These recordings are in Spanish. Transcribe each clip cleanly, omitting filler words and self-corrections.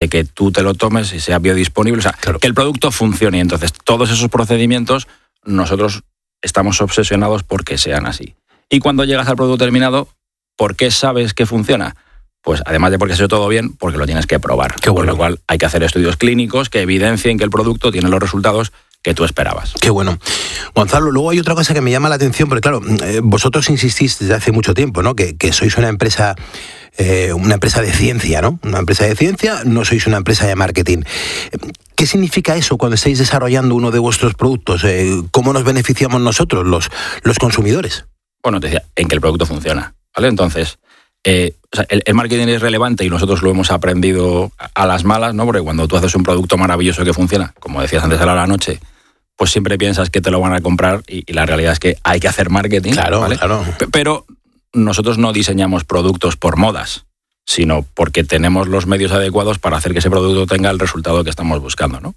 de que tú te lo tomes y sea biodisponible, o sea, claro, que el producto funcione. Y entonces, todos esos procedimientos, nosotros estamos obsesionados por que sean así. Y cuando llegas al producto terminado, ¿por qué sabes que funciona? Pues además de porque se ha hecho todo bien, porque lo tienes que probar. Qué bueno. Con lo cual hay que hacer estudios clínicos que evidencien que el producto tiene los resultados que tú esperabas. Qué bueno. Gonzalo, luego hay otra cosa que me llama la atención, porque claro, vosotros insistís desde hace mucho tiempo, ¿no? Que sois una empresa de ciencia, ¿no? Una empresa de ciencia, no sois una empresa de marketing. ¿Qué significa eso cuando estáis desarrollando uno de vuestros productos? ¿Cómo nos beneficiamos nosotros, los consumidores? Bueno, te decía, en que el producto funciona, ¿vale? Entonces, o sea, el marketing es relevante y nosotros lo hemos aprendido a las malas, ¿no? Porque cuando tú haces un producto maravilloso que funciona, como decías antes a la noche, pues siempre piensas que te lo van a comprar y la realidad es que hay que hacer marketing. Claro, ¿vale? claro. Pero nosotros no diseñamos productos por modas, sino porque tenemos los medios adecuados para hacer que ese producto tenga el resultado que estamos buscando, ¿no?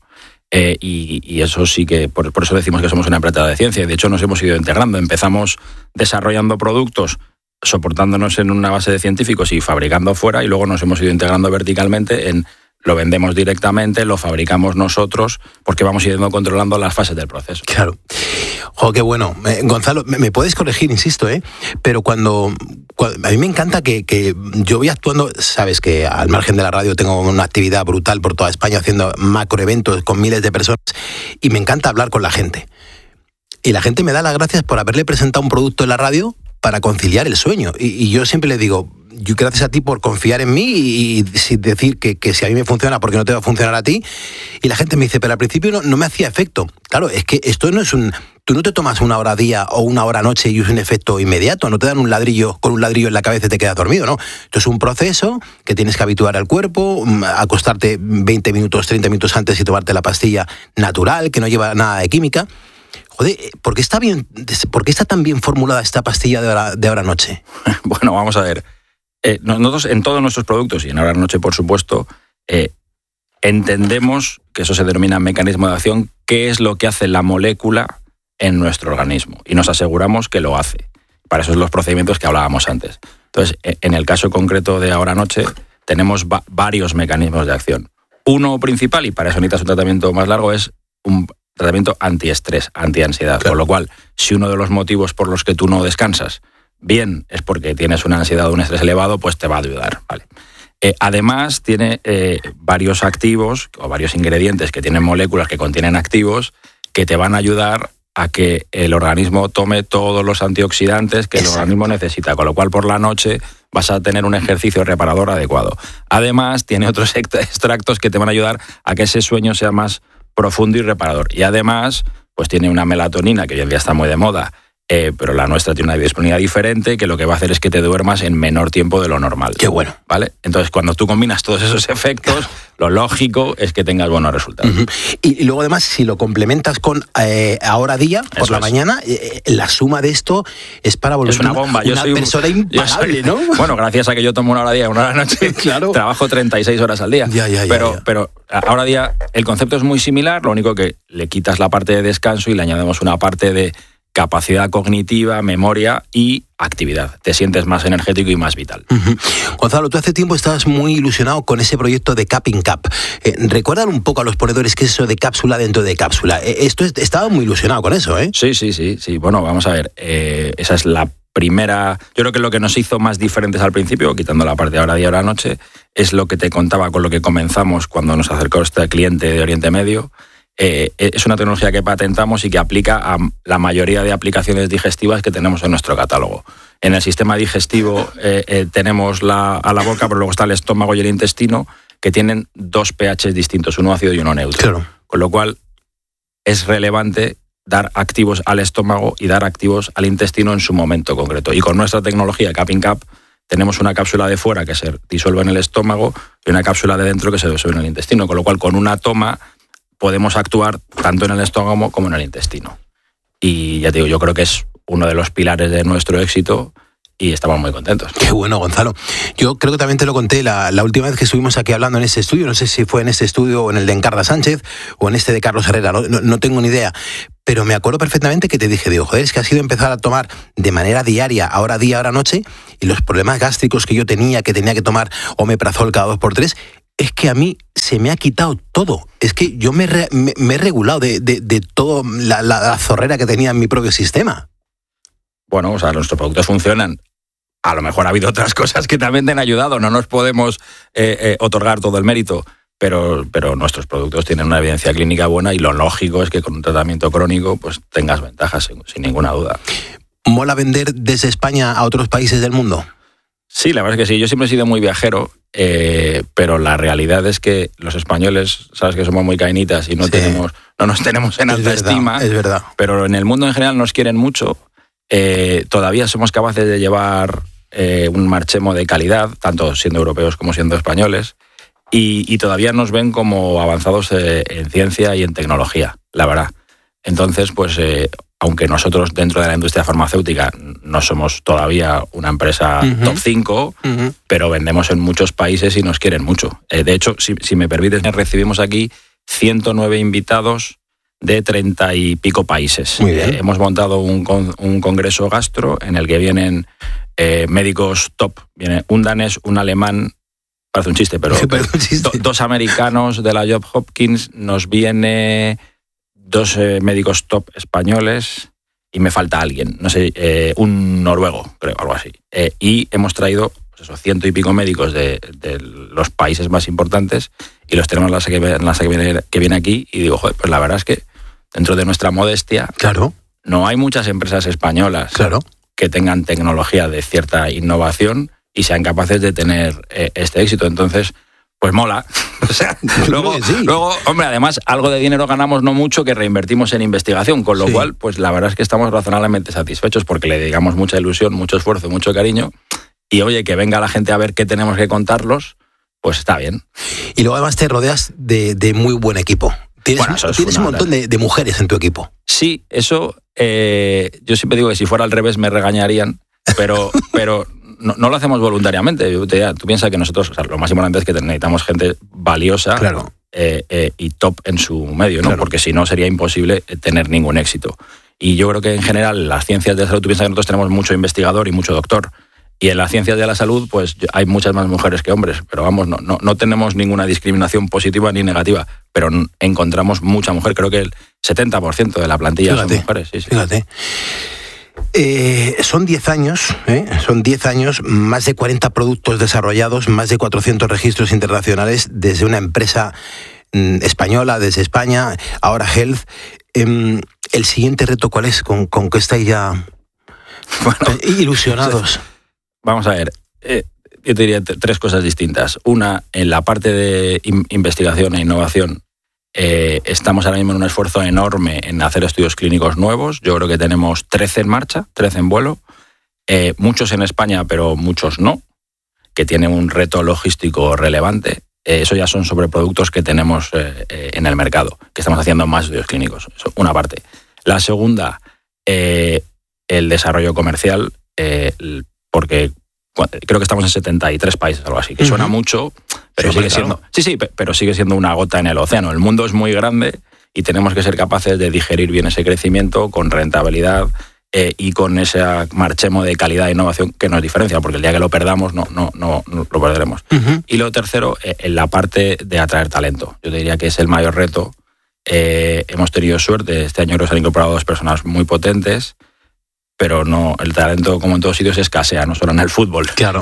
Y eso sí que, por eso decimos que somos una empresa de ciencia. De hecho, nos hemos ido integrando. Empezamos desarrollando productos, soportándonos en una base de científicos y fabricando fuera, y luego nos hemos ido integrando verticalmente en lo vendemos directamente, lo fabricamos nosotros, porque vamos yendo controlando las fases del proceso. Claro. Qué bueno. Gonzalo, me puedes corregir, insisto, pero cuando a mí me encanta que yo voy actuando, sabes que al margen de la radio tengo una actividad brutal por toda España haciendo macroeventos con miles de personas y me encanta hablar con la gente. Y la gente me da las gracias por haberle presentado un producto en la radio para conciliar el sueño. Y yo siempre le digo, yo gracias a ti por confiar en mí y decir que si a mí me funciona, ¿por qué no te va a funcionar a ti? Y la gente me dice, pero al principio no me hacía efecto. Claro, es que esto no es tú no te tomas una hora día o una hora noche y es un efecto inmediato. No te dan un ladrillo en la cabeza y te quedas dormido, ¿no? Esto es un proceso que tienes que habituar al cuerpo, acostarte 20 minutos, 30 minutos antes y tomarte la pastilla natural, que no lleva nada de química. Joder, ¿por qué está tan bien formulada esta pastilla de hora noche? Bueno, vamos a ver. Nosotros en todos nuestros productos, y en Hora Noche, por supuesto, entendemos que eso se denomina mecanismo de acción, qué es lo que hace la molécula en nuestro organismo, y nos aseguramos que lo hace. Para eso son los procedimientos que hablábamos antes. Entonces, en el caso concreto de Hora Noche, tenemos varios mecanismos de acción. Uno principal, y para eso necesitas un tratamiento más largo, es un tratamiento antiestrés, antiansiedad. Claro. Con lo cual, si uno de los motivos por los que tú no descansas, bien, es porque tienes una ansiedad o un estrés elevado, pues te va a ayudar, ¿vale? Además, tiene varios activos o varios ingredientes que tienen moléculas que contienen activos que te van a ayudar a que el organismo tome todos los antioxidantes que el organismo necesita, con lo cual por la noche vas a tener un ejercicio reparador adecuado. Además, tiene otros extractos que te van a ayudar a que ese sueño sea más profundo y reparador. Y además, pues tiene una melatonina que hoy en día está muy de moda, pero la nuestra tiene una biodisponibilidad diferente que lo que va a hacer es que te duermas en menor tiempo de lo normal. Qué bueno. ¿Vale? Entonces, cuando tú combinas todos esos efectos, lo lógico es que tengas buenos resultados. Uh-huh. Y luego, además, si lo complementas con Ahora Día, por la mañana, la suma de esto es para volver es una bomba. Una persona imparable, ¿no? Bueno, gracias a que yo tomo una hora día, una hora noche, claro, trabajo 36 horas al día. Pero Ahora Día, el concepto es muy similar, lo único que le quitas la parte de descanso y le añadimos una parte de capacidad cognitiva, memoria y actividad. Te sientes más energético y más vital. Uh-huh. Gonzalo, tú hace tiempo estabas muy ilusionado con ese proyecto de Cap in Cap. Recuerdan un poco a los ponedores qué es eso de cápsula dentro de cápsula. Estaba muy ilusionado con eso, ¿eh? Sí. Bueno, vamos a ver. Esa es la primera... Yo creo que lo que nos hizo más diferentes al principio, quitando la parte de Ahora Día, Ahora Noche, es lo que te contaba con lo que comenzamos cuando nos acercó este cliente de Oriente Medio. Es una tecnología que patentamos y que aplica a la mayoría de aplicaciones digestivas que tenemos en nuestro catálogo. En el sistema digestivo tenemos a la boca, pero luego está el estómago y el intestino, que tienen dos pHs distintos, uno ácido y uno neutro. Claro. Con lo cual es relevante dar activos al estómago y dar activos al intestino en su momento concreto. Y con nuestra tecnología Cap in Cap tenemos una cápsula de fuera que se disuelve en el estómago y una cápsula de dentro que se disuelve en el intestino. Con lo cual, con una toma podemos actuar tanto en el estómago como en el intestino. Y ya te digo, yo creo que es uno de los pilares de nuestro éxito y estamos muy contentos. Qué bueno, Gonzalo. Yo creo que también te lo conté la última vez que estuvimos aquí hablando en este estudio. No sé si fue en este estudio o en el de Encarna Sánchez o en este de Carlos Herrera. No tengo ni idea. Pero me acuerdo perfectamente que te dije, digo, joder, es que ha sido empezar a tomar de manera diaria, ahora día, ahora noche, y los problemas gástricos que yo tenía que tomar omeprazol cada 2x3, es que a mí se me ha quitado todo. Es que yo me he regulado de toda la zorrera que tenía en mi propio sistema. Bueno, o sea, nuestros productos funcionan. A lo mejor ha habido otras cosas que también te han ayudado. No nos podemos otorgar todo el mérito, pero nuestros productos tienen una evidencia clínica buena y lo lógico es que con un tratamiento crónico pues tengas ventajas, sin ninguna duda. ¿Mola vender desde España a otros países del mundo? Sí, la verdad es que sí. Yo siempre he sido muy viajero, pero la realidad es que los españoles, sabes que somos muy cainitas y no nos tenemos en alta estima. Es verdad. Pero en el mundo en general nos quieren mucho. Todavía somos capaces de llevar un marchemo de calidad, tanto siendo europeos como siendo españoles, y todavía nos ven como avanzados en ciencia y en tecnología, la verdad. Entonces, pues, aunque nosotros dentro de la industria farmacéutica no somos todavía una empresa top 5, pero vendemos en muchos países y nos quieren mucho. De hecho, si me permites, recibimos aquí 109 invitados de 30 y pico países. Muy bien. Hemos montado un congreso gastro en el que vienen médicos top. Viene un danés, un alemán, parece un chiste, pero dos americanos de la Johns Hopkins, nos viene 2 médicos top españoles y me falta alguien, no sé, un noruego, creo, algo así. Y hemos traído pues eso, 100 y pico médicos de los países más importantes y los tenemos en la que viene aquí y digo, joder, pues la verdad es que dentro de nuestra modestia, claro, no hay muchas empresas españolas que tengan tecnología de cierta innovación y sean capaces de tener este éxito. Entonces, pues mola. O sea, luego, hombre, además, algo de dinero ganamos, no mucho, que reinvertimos en investigación, con lo cual, pues la verdad es que estamos razonablemente satisfechos porque le dedicamos mucha ilusión, mucho esfuerzo, mucho cariño. Y oye, que venga la gente a ver qué tenemos que contarlos, pues está bien. Y luego además te rodeas de muy buen equipo. Tienes un montón de mujeres en tu equipo. Sí, eso, yo siempre digo que si fuera al revés me regañarían, pero no lo hacemos voluntariamente. Tú piensas que nosotros, o sea, lo más importante es que necesitamos gente valiosa, claro, y top en su medio, ¿no? Claro. Porque si no sería imposible tener ningún éxito. Y yo creo que en general las ciencias de la salud, tú piensas que nosotros tenemos mucho investigador y mucho doctor. Y en las ciencias de la salud, pues hay muchas más mujeres que hombres, pero vamos, no tenemos ninguna discriminación positiva ni negativa, pero encontramos mucha mujer. Creo que el 70% de la plantilla son mujeres. Sí. Fíjate. Son 10 años, más de 40 productos desarrollados, más de 400 registros internacionales desde una empresa española, desde España, ahora Health. ¿El siguiente reto cuál es? ¿Con qué estáis ya ilusionados? Vamos a ver, yo te diría 3 cosas distintas. Una, en la parte de investigación e innovación, estamos ahora mismo en un esfuerzo enorme en hacer estudios clínicos nuevos. Yo creo que tenemos 13 en marcha, 13 en vuelo, muchos en España, pero muchos no, que tiene un reto logístico relevante. Eso ya son sobre productos que tenemos en el mercado, que estamos haciendo más estudios clínicos. Eso, una parte. La segunda, el desarrollo comercial, porque creo que estamos en 73 países, algo así, que suena mucho, pero sigue siendo, pero sigue siendo una gota en el océano. El mundo es muy grande y tenemos que ser capaces de digerir bien ese crecimiento con rentabilidad y con ese marchemo de calidad e innovación que nos diferencia, porque el día que lo perdamos no lo perderemos. Y lo tercero, en la parte de atraer talento. Yo diría que es el mayor reto. Hemos tenido suerte, este año nos han incorporado 2 personas muy potentes, pero no, el talento, como en todos sitios, escasea, no solo en el fútbol. Claro.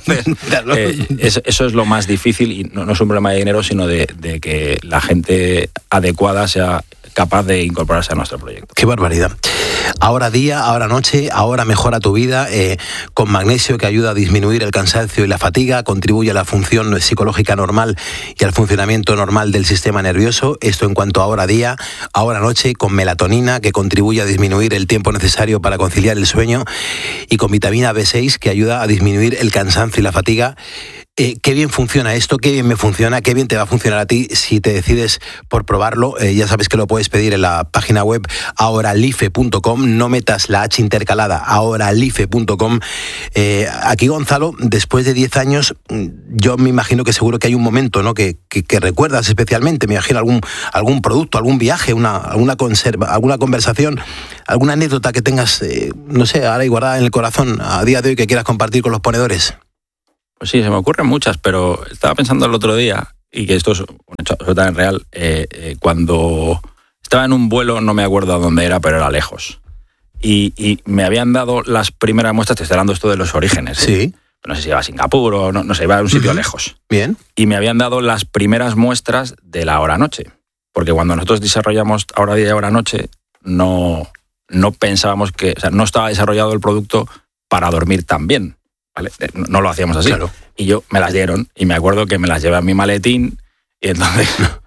Entonces, eso es lo más difícil, y no es un problema de dinero, sino de que la gente adecuada sea capaz de incorporarse a nuestro proyecto. ¡Qué barbaridad! Ahora día, ahora noche, ahora mejora tu vida, con magnesio, que ayuda a disminuir el cansancio y la fatiga, contribuye a la función psicológica normal y al funcionamiento normal del sistema nervioso. Esto en cuanto a ahora día, ahora noche, con melatonina, que contribuye a disminuir el tiempo necesario para conciliar el sueño, y con vitamina B6, que ayuda a disminuir el cansancio y la fatiga. Qué bien funciona esto, qué bien me funciona, qué bien te va a funcionar a ti si te decides por probarlo. Ya sabes que lo puedes pedir en la página web ahoralife.com, no metas la H intercalada, ahoralife.com. Aquí, Gonzalo, después de 10 años, yo me imagino que seguro que hay un momento, ¿no?, que recuerdas especialmente. Me imagino algún producto, algún viaje, alguna conversación, alguna anécdota que tengas, no sé, ahora y guardada en el corazón a día de hoy, que quieras compartir con los ponedores. Pues sí, se me ocurren muchas, pero estaba pensando el otro día y que esto es un hecho absolutamente real, cuando estaba en un vuelo, no me acuerdo a dónde era, pero era lejos. Y me habían dado las primeras muestras, te estoy hablando esto de los orígenes. Sí. No sé si iba a Singapur o no sé, iba a un sitio lejos. Bien. Y me habían dado las primeras muestras de la hora-noche. Porque cuando nosotros desarrollamos hora día y hora noche, no pensábamos que, o sea, no estaba desarrollado el producto para dormir tan bien, ¿vale? No lo hacíamos así. Claro. Y yo me las dieron y me acuerdo que me las llevé a mi maletín y entonces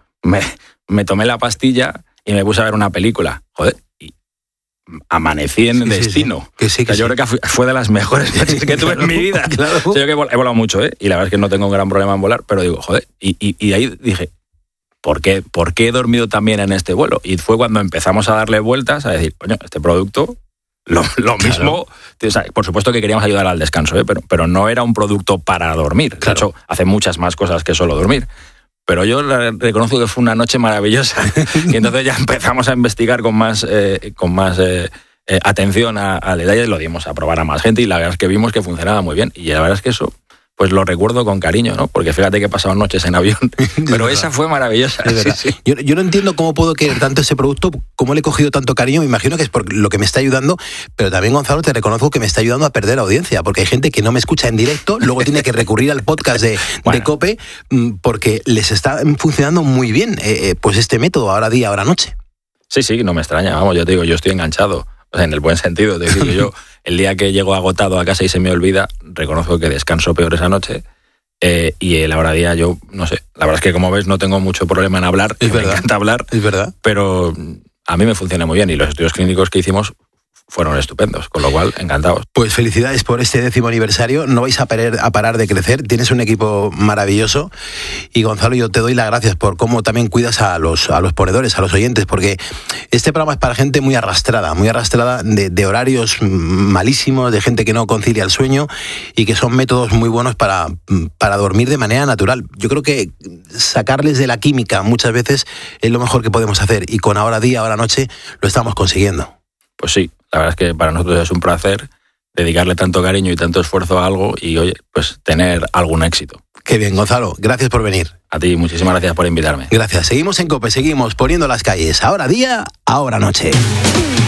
me tomé la pastilla y me puse a ver una película. Joder, y amanecí en Destino. Sí. Que sí. Yo creo que fue de las mejores noches que tuve en mi vida. Claro. O sea, yo que he volado mucho, y la verdad es que no tengo un gran problema en volar, pero digo, joder, y de ahí dije, ¿por qué he dormido tan bien en este vuelo? Y fue cuando empezamos a darle vueltas, a decir, coño, este producto, lo mismo, o sea, por supuesto que queríamos ayudar al descanso, pero no era un producto para dormir. Claro. De hecho, hace muchas más cosas que solo dormir. Pero yo reconozco que fue una noche maravillosa y entonces ya empezamos a investigar con más atención al detalle, lo dimos a probar a más gente y la verdad es que vimos que funcionaba muy bien. Y la verdad es que eso, pues lo recuerdo con cariño, ¿no? Porque fíjate que he pasado noches en avión, pero esa fue maravillosa. Sí. Yo no entiendo cómo puedo querer tanto ese producto, cómo le he cogido tanto cariño. Me imagino que es por lo que me está ayudando, pero también, Gonzalo, te reconozco que me está ayudando a perder audiencia, porque hay gente que no me escucha en directo, luego tiene que recurrir al podcast de COPE, porque les está funcionando muy bien pues este método, hora día, hora noche. Sí, no me extraña, vamos, yo te digo, yo estoy enganchado. O sea, en el buen sentido, es decir, yo el día que llego agotado a casa y se me olvida, reconozco que descanso peor esa noche y el hora día yo, no sé, la verdad es que como ves no tengo mucho problema en hablar, me encanta hablar, es verdad, pero a mí me funciona muy bien y los estudios clínicos que hicimos fueron estupendos, con lo cual, encantados. Pues felicidades por este 10º aniversario, no vais a parar de crecer, tienes un equipo maravilloso y Gonzalo, yo te doy las gracias por cómo también cuidas a los ponedores, a los oyentes, porque este programa es para gente muy arrastrada de horarios malísimos, de gente que no concilia el sueño y que son métodos muy buenos para dormir de manera natural. Yo creo que sacarles de la química muchas veces es lo mejor que podemos hacer y con hora día, hora noche lo estamos consiguiendo. Pues sí, la verdad es que para nosotros es un placer dedicarle tanto cariño y tanto esfuerzo a algo y, oye, pues tener algún éxito. Qué bien, Gonzalo, gracias por venir. A ti, muchísimas gracias por invitarme. Gracias, seguimos en COPE, seguimos poniendo las calles, ahora día, ahora noche.